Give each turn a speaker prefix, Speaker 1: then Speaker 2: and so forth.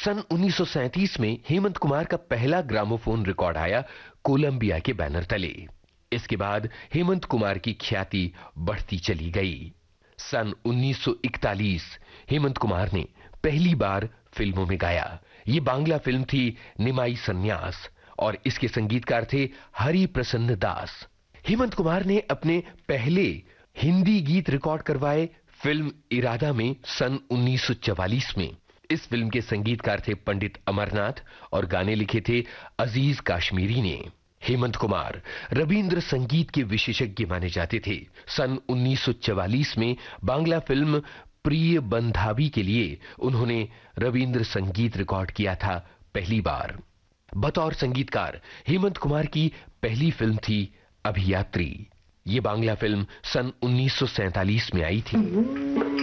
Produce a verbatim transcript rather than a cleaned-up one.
Speaker 1: सन उन्नीस सौ सैंतीस में हेमंत कुमार का पहला ग्रामोफोन रिकॉर्ड आया कोलंबिया के बैनर तले। इसके बाद हेमंत कुमार की ख्याति बढ़ती चली गई। सन उन्नीस सौ इकतालीस हेमंत कुमार ने पहली बार फिल्मों में गाया। ये बांग्ला फिल्म थी निमाई सन्यास और इसके संगीतकार थे हरि प्रसन्न दास। हेमंत कुमार ने अपने पहले हिंदी गीत रिकॉर्ड करवाए फिल्म इरादा में सन उन्नीस सौ चवालीस में। इस फिल्म के संगीतकार थे पंडित अमरनाथ और गाने लिखे थे अजीज काश्मीरी ने। हेमंत कुमार रविंद्र संगीत के विशेषज्ञ माने जाते थे। सन उन्नीस सौ चवालीस में बांग्ला फिल्म प्रिय बंधावी के लिए उन्होंने रविंद्र संगीत रिकॉर्ड किया था पहली बार। बतौर संगीतकार हेमंत कुमार की पहली फिल्म थी अभियात्री। ये बांग्ला फिल्म सन उन्नीस सौ सैंतालीस में आई थी।